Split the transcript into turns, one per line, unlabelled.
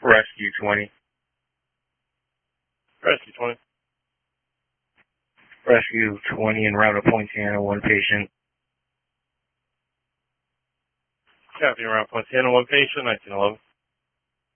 Rescue 20.
Rescue 20.
Rescue 20 en route to Poinciana, one patient.
Copy, around Poinciana, one patient, 1911.